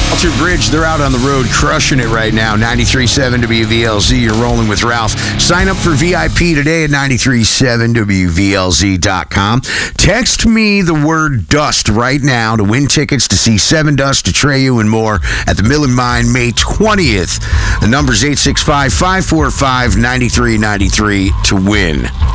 Alter Bridge, they're out on the road crushing it right now. 93.7 WVLZ, you're rolling with Ralph. Sign up for VIP today at 937WVLZ.com. Text me the word dust right now to win tickets to see Seven Dust, Atreyu, and more at the Mill and Mine May 20th. The number's 865-545-9393 to win.